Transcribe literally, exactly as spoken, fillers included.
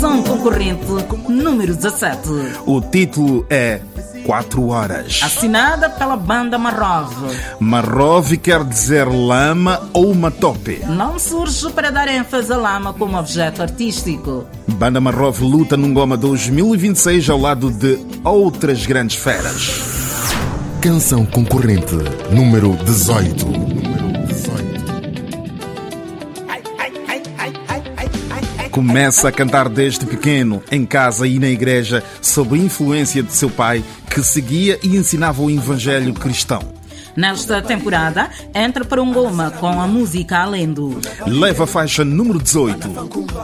Canção concorrente número dezassete. O título é Quatro Horas. Assinada pela banda Marrove. Marrove quer dizer lama ou matope. Não surge para dar ênfase à lama como objeto artístico. Banda Marrove luta num Goma dois mil e vinte e seis ao lado de outras grandes feras. Canção concorrente número dezoito. Começa a cantar desde pequeno, em casa e na igreja, sob a influência de seu pai, que seguia e ensinava o evangelho cristão. Nesta temporada, entra para um Goma com a música Alendo. Leva a faixa número dezoito.